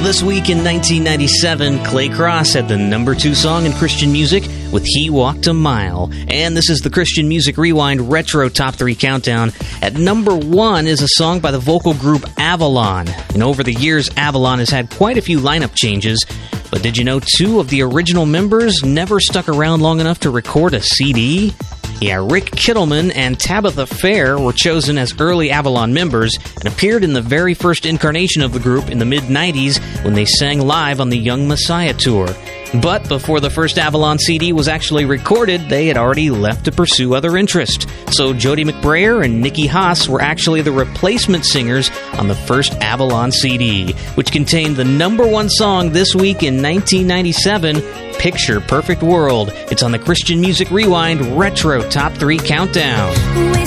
this week in 1997, Clay Cross had the number 2 song in Christian music with He Walked a Mile. And this is the Christian Music Rewind Retro Top 3 Countdown. At number 1 is a song by the vocal group Avalon. And over the years, Avalon has had quite a few lineup changes. But did you know 2 of the original members never stuck around long enough to record a CD? Yeah, Rick Kittleman and Tabitha Fair were chosen as early Avalon members and appeared in the very first incarnation of the group in the mid-90s when they sang live on the Young Messiah tour. But before the first Avalon CD was actually recorded, they had already left to pursue other interests. So Jody McBrayer and Nikki Haas were actually the replacement singers on the first Avalon CD, which contained the number 1 song this week in 1997, Picture Perfect World. It's on the Christian Music Rewind Retro Top 3 Countdown.